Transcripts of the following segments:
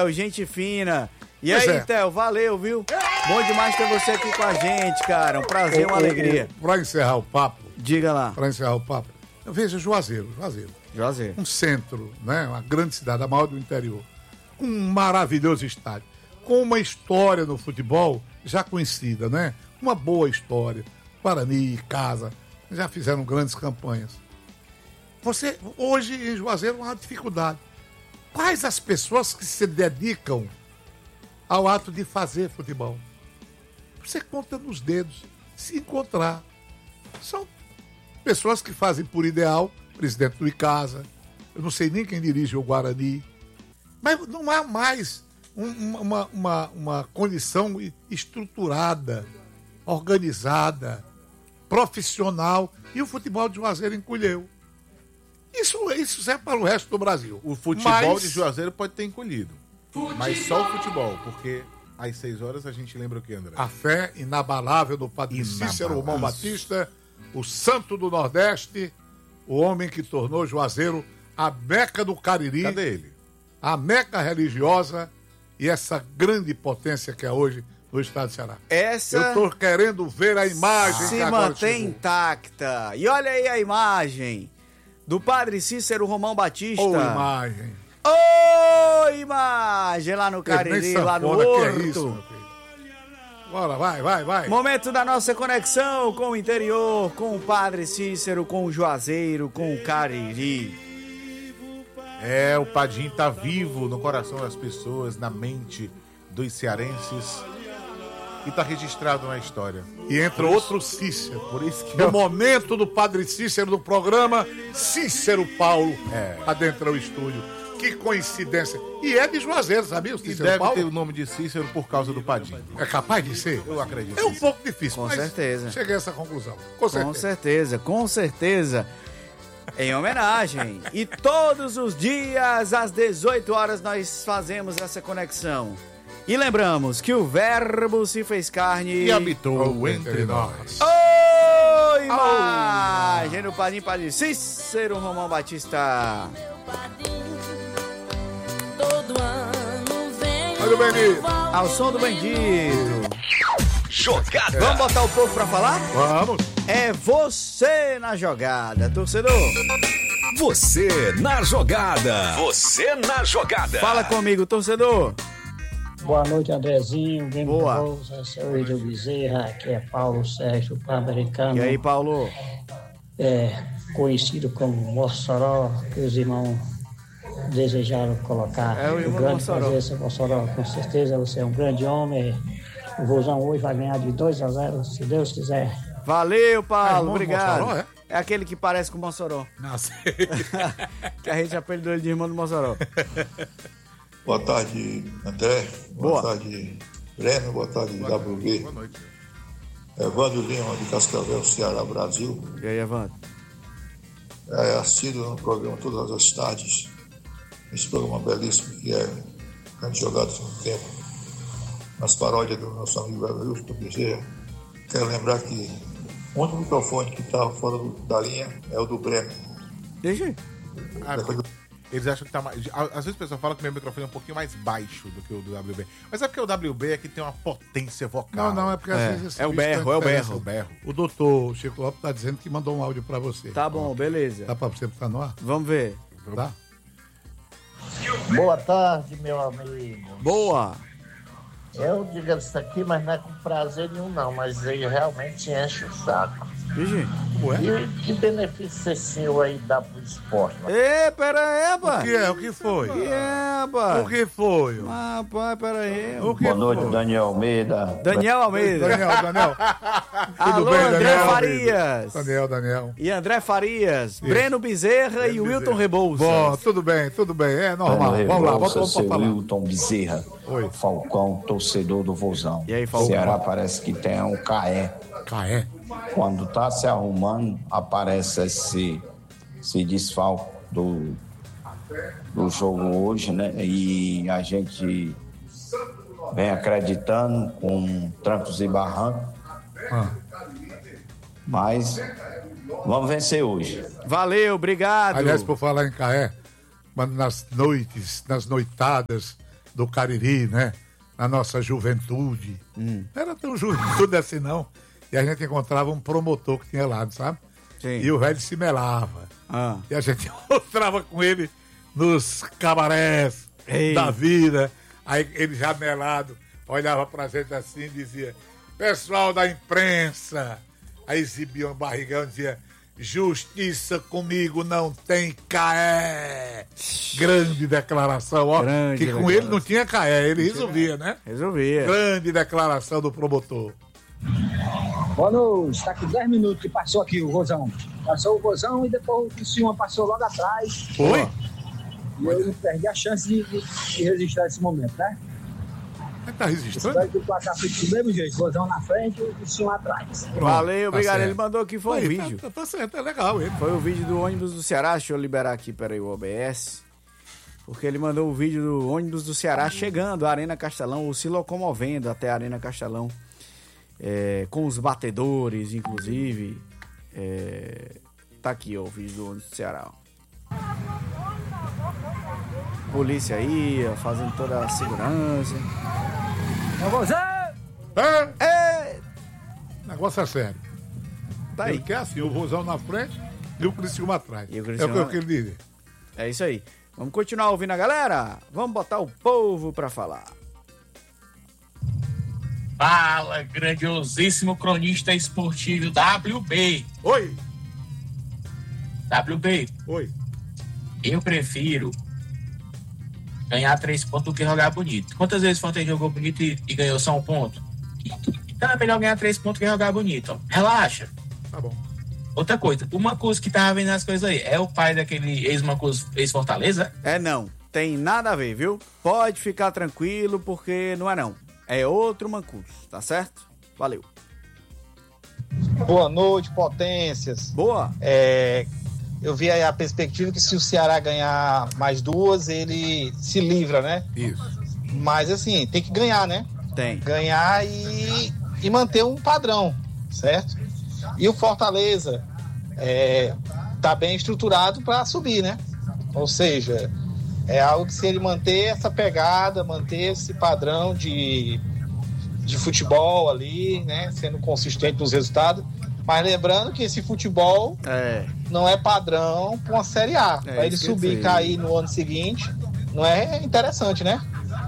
Theo, gente fina. E aí, Theo, valeu, viu? Bom demais ter você aqui com a gente, cara. Um prazer, uma alegria. Pra encerrar o papo. Diga lá. Pra encerrar o papo. Veja Juazeiro. Um centro, né? Uma grande cidade, a maior do interior. Com um maravilhoso estádio. Com uma história no futebol já conhecida, né? Uma boa história. Guarani, Casa, já fizeram grandes campanhas. Você, hoje em Juazeiro, há uma dificuldade. Quais as pessoas que se dedicam ao ato de fazer futebol? Você conta nos dedos, se encontrar. São pessoas que fazem por ideal, presidente do Icasa, eu não sei nem quem dirige o Guarani, mas não há mais uma condição estruturada, organizada, profissional, e o futebol de Juazeiro encolheu. Isso serve para o resto do Brasil. O futebol de Juazeiro pode ter encolhido, mas só o futebol, porque às 6 horas a gente lembra o que, André? A fé inabalável do padre Cícero Romão Batista, o santo do Nordeste, o homem que tornou Juazeiro a Meca do Cariri. Cadê ele? A Meca religiosa e essa grande potência que é hoje no estado do Ceará. Eu tô querendo ver a imagem se mantém intacta. E olha aí a imagem do padre Cícero Romão Batista. Imagem lá no Cariri, lá no Horto. Que é isso, meu filho? Bora, vai. Momento da nossa conexão com o interior, com o padre Cícero, com o Juazeiro, com o Cariri. O Padim tá vivo no coração das pessoas, na mente dos cearenses, e tá registrado na história. E entra outro Cícero. Por isso que no momento do padre Cícero do programa, Cícero Paulo adentra o estúdio. Que coincidência. E é de Juazeiro, sabia? O Cícero deve Paulo? Ter o nome de Cícero por causa do Padim. É capaz de ser? Eu acredito. É um pouco difícil, com certeza. Cheguei a essa conclusão. Com certeza. Em homenagem. E todos os dias, às 18 horas, nós fazemos essa conexão. E lembramos que o Verbo se fez carne e habitou entre nós. Imagem do Padim Padre Cícero Romão Batista. Todo ano vem. Olha o Benito. Ao som do Bendito. Jogada. Vamos botar o povo pra falar? Vamos. É você na jogada, torcedor. Você na jogada. Você na jogada. Fala comigo, torcedor. Boa noite, Andrezinho. Boa. Esse é o Edil Bezerra, aqui é Paulo Sérgio, Pan-Americano. E aí, Paulo? Conhecido como Mossoró, que os irmãos desejaram colocar. É o irmão grande Mossoró. Prazer, seu Mossoró, com certeza você é um grande homem. O Vozão hoje vai ganhar de 2-0, se Deus quiser. Valeu, Paulo, obrigado. Mossoró, é aquele que parece com o Mossoró. Nossa. Que a gente apelidou ele de irmão do Mossoró. Boa tarde, André. Boa tarde, Breno. Boa tarde, WB. Boa noite. Evandro Lima, de Cascavel, Ceará, Brasil. E aí, Evandro? Assíduo no programa todas as tardes. Esse programa belíssimo que é grande jogado no tempo. Nas paródias do nosso amigo Everilson Bezerra. Quero lembrar que o único microfone que está fora da linha é o do Breno. Deixa. Eles acham que tá mais. Às vezes o pessoal fala que o meu microfone é um pouquinho mais baixo do que o do WB. Mas é porque o WB é que tem uma potência vocal. Não, é porque às vezes... É o berro. O doutor Chico Lopes tá dizendo que mandou um áudio pra você. Tá bom, beleza. Dá pra você botar no ar? Vamos ver. Tá? Boa tarde, meu amigo. Boa. Eu digo isso aqui, mas não é com prazer nenhum, não. Mas ele realmente enche o saco. Vixe. E que benefício seu aí dá pro esporte? Pera aí, rapaz. O que foi? rapaz? O que foi? Rapaz, pera aí. Boa noite, Daniel Almeida. Daniel Almeida. Daniel. Alô, bem, André Daniel Farias. Daniel. E André Farias. Breno Bezerra e Wilton Rebouças. Bom, tudo bem. É normal. Vamos lá, vamos falar. Wilton Bezerra. Oi. Falcão, torcedor do Vozão. E aí, Falcão? Ceará parece que tem um Caé. Quando tá se arrumando, aparece esse desfalque do jogo hoje, né? E a gente vem acreditando com trancos e barrancos. Mas vamos vencer hoje. Valeu, obrigado. Aliás, por falar em Caé, nas noitadas do Cariri, né? Na nossa juventude. Não era tão juventude assim, não. E a gente encontrava um promotor que tinha lá, sabe? Sim. E o velho se melava. E a gente encontrava com ele nos cabarés da vida. Aí ele já melado, olhava pra gente assim e dizia: pessoal da imprensa. Aí exibia um barrigão e dizia: justiça comigo não tem caé. Grande declaração, ó. Grande que com declaração. ele não tinha caé, ele resolvia, né? Resolvia. Grande declaração do promotor. Boa noite, tá aqui 10 minutos que passou aqui o Rosão. Passou o Rosão e depois o Criciúma passou logo atrás. Foi? E eu não perdi a chance de registrar esse momento, né? Tá registrando? Espero que o placar fique do mesmo jeito, Rosão na frente e o Criciúma atrás. Valeu, obrigado. certo. Ele mandou aqui, foi um vídeo. Tá certo, é legal ele. Foi o vídeo do ônibus do Ceará. Deixa eu liberar aqui, peraí, o OBS. Porque ele mandou o vídeo do ônibus do Ceará chegando à Arena Castelão, ou se locomovendo até a Arena Castelão. Com os batedores, inclusive. Tá aqui, ó, o vídeo do ônibus do Ceará. Ó. Polícia aí, ó, fazendo toda a segurança. É você! O negócio é sério. Tá aí. Ele quer assim, o Rosão na frente e o Criciúma atrás. E o Criciúma... É o que ele diz. É isso aí. Vamos continuar ouvindo a galera? Vamos botar o povo pra falar. Fala, grandiosíssimo cronista esportivo WB. Oi. WB. Oi. Eu prefiro ganhar 3 pontos do que jogar bonito. Quantas vezes Fonte jogou bonito e ganhou só 1 ponto? Então é melhor ganhar 3 pontos que jogar bonito. Ó. Relaxa. Tá bom. Outra coisa, o Mancuso que tava vendo as coisas aí, é o pai daquele ex-Mancuso, ex-Fortaleza? Não. Tem nada a ver, viu? Pode ficar tranquilo, porque não é não. É outro Mancuso, tá certo? Valeu. Boa noite, potências. Boa. Eu vi aí a perspectiva que se o Ceará ganhar mais 2, ele se livra, né? Isso. Mas assim, tem que ganhar, né? Tem. Ganhar e manter um padrão, certo? E o Fortaleza tá bem estruturado para subir, né? Ou seja, é algo que se ele manter essa pegada, manter esse padrão de futebol ali, né? Sendo consistente nos resultados. Mas lembrando que esse futebol não é padrão para uma Série A. Para ele subir e cair no ano seguinte, não é interessante, né?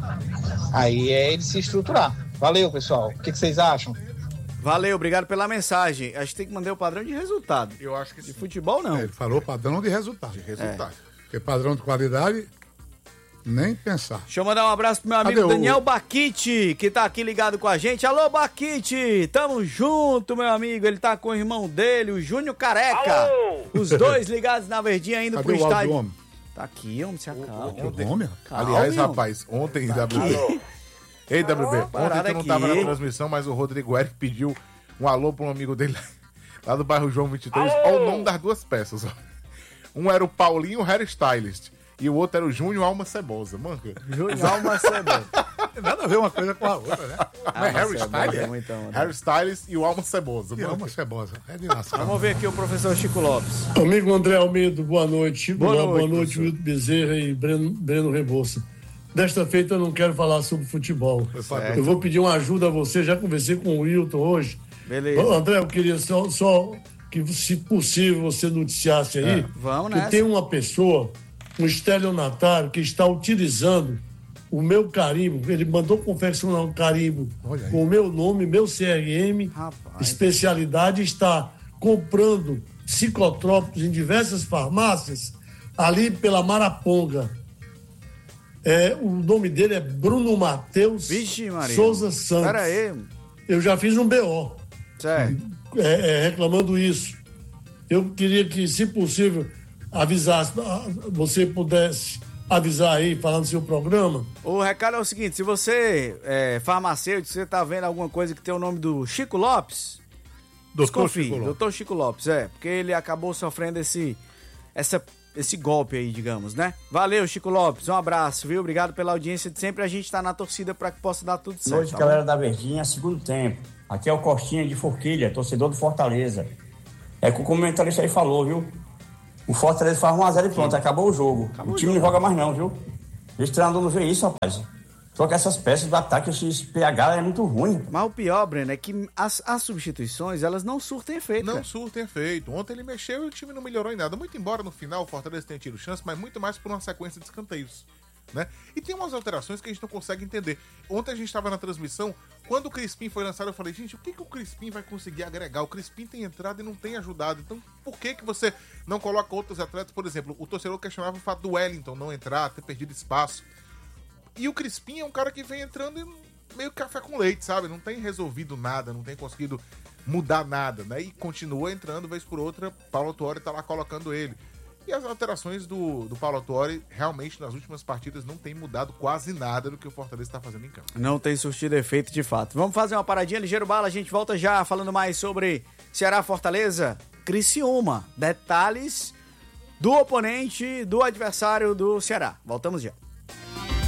Aí é ele se estruturar. Valeu, pessoal. O que vocês acham? Valeu, obrigado pela mensagem. A gente tem que manter o padrão de resultado. Eu acho que de futebol, não. Ele falou padrão de resultado. Resultado. Porque padrão de qualidade, nem pensar. Deixa eu mandar um abraço pro meu amigo Daniel Baquite, que tá aqui ligado com a gente. Alô, Baquite! Tamo junto, meu amigo. Ele tá com o irmão dele, o Júnior Careca. Alô! Os dois ligados na verdinha indo pro estádio. Homem? Tá aqui, homem, se acalma. Aliás, rapaz, ontem, tá WB. Ei, WB, ontem tu não tava na transmissão, mas o Rodrigo Eric pediu um alô pra um amigo dele lá do bairro João 23. Olha o nome das duas peças, ó. Um era o Paulinho Hairstylist e o outro era o Júnior Alma Cebosa. Manca. Júnior Alma Cebosa. Nada a ver uma coisa com a outra, né? Não é Hairstylist? Hairstylist e o Alma Cebosa. E Alma Cebosa. É de lascar. Vamos ver aqui o professor Chico Lopes. Amigo André Almeida, boa noite. Chico Boa Lopes, noite, boa noite, Wilton Bezerra e Breno Rebouça. Desta feita eu não quero falar sobre futebol. Eu vou pedir uma ajuda a você, já conversei com o Wilton hoje. Beleza. André, eu queria só que, se possível, você noticiasse aí Vamos que nessa. tem uma pessoa, um estelionatário, que está utilizando o meu carimbo. Ele mandou confeccionar um carimbo com o meu nome, meu CRM, especialidade, está comprando psicotrópicos em diversas farmácias ali pela Maraponga. O nome dele é Bruno Matheus Souza Santos. Pera aí. Eu já fiz um BO. Certo. Reclamando isso. Eu queria que, se possível, avisasse, você pudesse avisar aí, falando do seu programa. O recado é o seguinte: se você é farmacêutico, você tá vendo alguma coisa que tem o nome do Chico Lopes, desconfie, Dr. Chico Lopes, porque ele acabou sofrendo esse golpe aí, digamos, né? Valeu, Chico Lopes, um abraço, viu? Obrigado pela audiência de sempre, a gente tá na torcida para que possa dar tudo certo. Boa noite, galera da Verdinha, segundo tempo. Aqui é o Costinha de Forquilha, torcedor do Fortaleza. É que o comentarista aí falou, viu? O Fortaleza faz 1-0 e pronto, acabou o jogo. O time não joga mais não, viu? Esse treinador não vê isso, rapaz. Só que essas peças do ataque, esse PH é muito ruim. Mas o pior, Breno, é que as substituições, elas não surtem efeito. Não surtem efeito. Ontem ele mexeu e o time não melhorou em nada. Muito embora no final o Fortaleza tenha tido chance, mas muito mais por uma sequência de escanteios. Né? E tem umas alterações que a gente não consegue entender. Ontem a gente estava na transmissão, quando o Crispim foi lançado, eu falei, gente, o que o Crispim vai conseguir agregar? O Crispim tem entrado e não tem ajudado. Então, por que você não coloca outros atletas? Por exemplo, o torcedor questionava o fato do Wellington não entrar, ter perdido espaço. E o Crispim é um cara que vem entrando e meio café com leite, sabe? Não tem resolvido nada, não tem conseguido mudar nada, né? E continua entrando, vez por outra, Paulo Tuori tá lá colocando ele. E as alterações do Paulo Tuori, realmente, nas últimas partidas, não tem mudado quase nada do que o Fortaleza está fazendo em campo. Não tem surtido efeito, de fato. Vamos fazer uma paradinha, ligeiro bala, a gente volta já falando mais sobre Ceará Fortaleza, Criciúma, detalhes do oponente, do adversário do Ceará. Voltamos já.